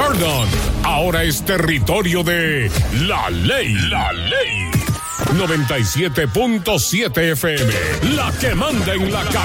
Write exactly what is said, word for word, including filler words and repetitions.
Pardon, ahora es territorio de La Ley. La Ley. noventa y siete punto siete F M, la que manda en la